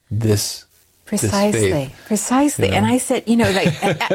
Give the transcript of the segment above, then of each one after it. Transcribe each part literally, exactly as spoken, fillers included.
this Precisely, this faith, precisely. you know? And I said, you know, like,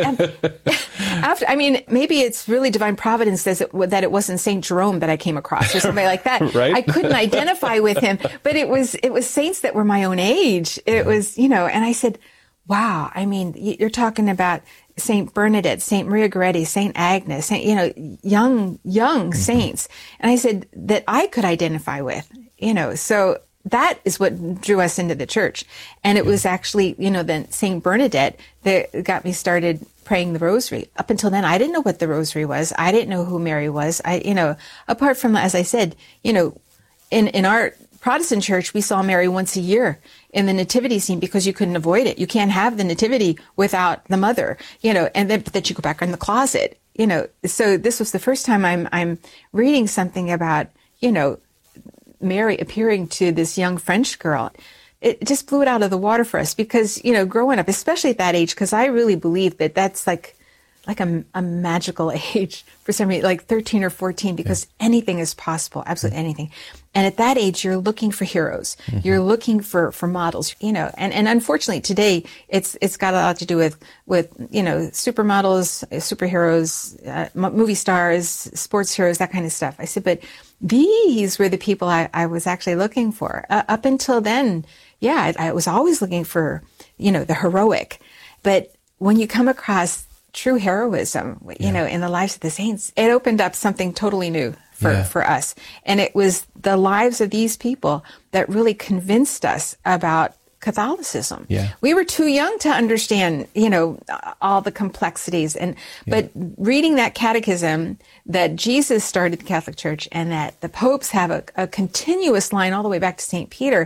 after, I mean, maybe it's really divine providence says it, that it wasn't Saint Jerome that I came across or somebody like that. Right? I couldn't identify with him, but it was, it was saints that were my own age. It was, you know, and I said, wow, I mean, you're talking about Saint Bernadette, Saint Maria Goretti, Saint Agnes, Saint, you know, young, young mm-hmm. saints. And I said that I could identify with, you know, so that is what drew us into the church. And it was actually, you know, then Saint Bernadette that got me started praying the rosary. Up until then, I didn't know what the rosary was. I didn't know who Mary was. I, you know, apart from, as I said, you know, in, in our Protestant church, we saw Mary once a year in the nativity scene because you couldn't avoid it. You can't have the nativity without the mother, you know, and then that you go back in the closet, you know. So this was the first time I'm, I'm reading something about, you know, Mary appearing to this young French girl. It just blew it out of the water for us because, you know, growing up, especially at that age, because I really believe that that's like, like a, a magical age for some reason, like thirteen or fourteen, because yeah. anything is possible, absolutely mm-hmm. anything. And at that age, you're looking for heroes. Mm-hmm. You're looking for, for models, you know, and, and unfortunately today it's, it's got a lot to do with, with, you know, supermodels, superheroes, uh, movie stars, sports heroes, that kind of stuff. I said, but these were the people I, I was actually looking for. Uh, up until then, yeah, I, I was always looking for, you know, the heroic. But when you come across true heroism, you yeah. know, in the lives of the saints, it opened up something totally new for, yeah. for us. And it was the lives of these people that really convinced us about Catholicism. Yeah. We were too young to understand, you know, all the complexities. And yeah. but reading that catechism that Jesus started the Catholic Church and that the popes have a, a continuous line all the way back to Saint Peter,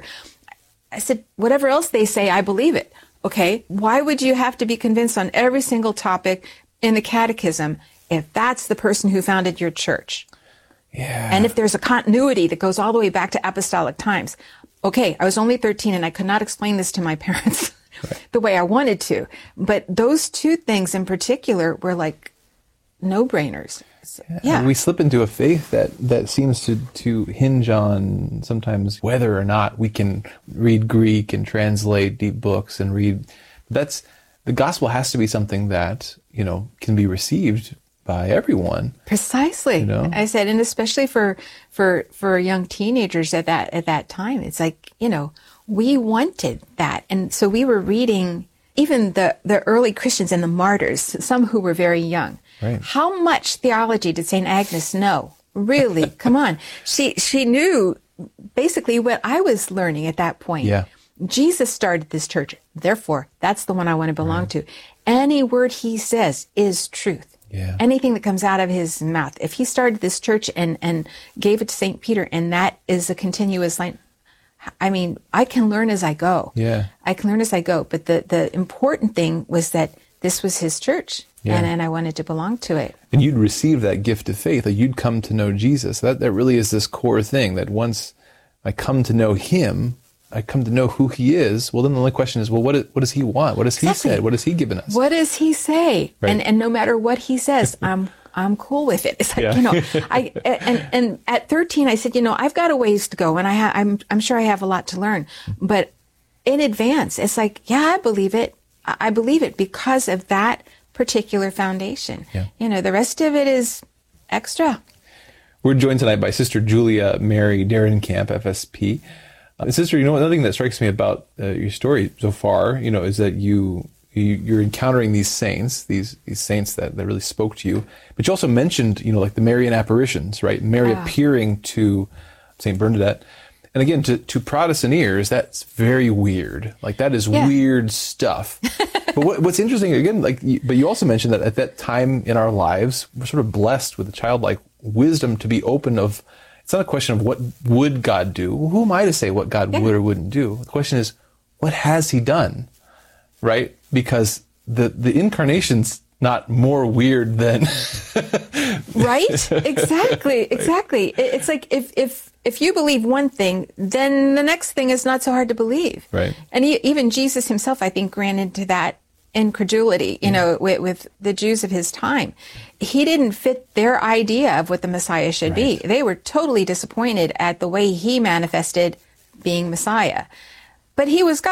I said, whatever else they say, I believe it. Okay, why would you have to be convinced on every single topic in the catechism if that's the person who founded your church? Yeah. And if there's a continuity that goes all the way back to apostolic times. Okay, I was only thirteen and I could not explain this to my parents right. the way I wanted to. But those two things in particular were like no-brainers. Yeah. yeah. We slip into a faith that, that seems to, to hinge on sometimes whether or not we can read Greek and translate deep books and read. That's, the gospel has to be something that, you know, can be received by everyone. Precisely. You know? I said, and especially for, for, for young teenagers at that, at that time, it's like, you know, we wanted that. And so we were reading even the, the early Christians and the martyrs, some who were very young. Right. How much theology did Saint Agnes know? Really? Come on. She, she knew basically what I was learning at that point. Yeah. Jesus started this church. Therefore, that's the one I want to belong right. to. Any word he says is truth. Yeah. Anything that comes out of his mouth. If he started this church and, and gave it to Saint Peter, and that is a continuous line, I mean, I can learn as I go. Yeah. I can learn as I go. But the, the important thing was that this was his church. Yeah. And, and I wanted to belong to it. And you'd receive that gift of faith, like you'd come to know Jesus. That that really is this core thing, that once I come to know him, I come to know who he is. Well, then the only question is, well, what, is, what does he want? What has exactly. he said? What has he given us? What does he say? Right. And and no matter what he says, I'm I'm cool with it. It's like, yeah. you know, I and and at thirteen, I said, you know, I've got a ways to go, and I ha- I'm I'm sure I have a lot to learn. But in advance, it's like, yeah, I believe it. I, I believe it because of that particular foundation. Yeah. You know, the rest of it is extra. We're joined tonight by Sister Julia Mary Derenkamp, F S P. Uh, Sister, you know, another thing that strikes me about uh, your story so far, you know, is that you, you you're encountering these saints, these these saints that, that really spoke to you. But you also mentioned, you know, like the Marian apparitions, right? Mary ah. appearing to Saint Bernadette. And again, to, to Protestant ears, that's very weird. Like, that is yeah. weird stuff. But what, what's interesting, again, like, you, but you also mentioned that at that time in our lives, we're sort of blessed with a childlike wisdom to be open of, it's not a question of what would God do. Who am I to say what God yeah. would or wouldn't do? The question is, what has he done? Right? Because the, the incarnation's not more weird than... Right? Exactly. Exactly. It, it's like if, if, if you believe one thing, then the next thing is not so hard to believe. Right. And he, even Jesus himself, I think, ran into that incredulity, you know, with, with the Jews of his time. He didn't fit their idea of what the Messiah should Right. be. They were totally disappointed at the way he manifested being Messiah. But he was God.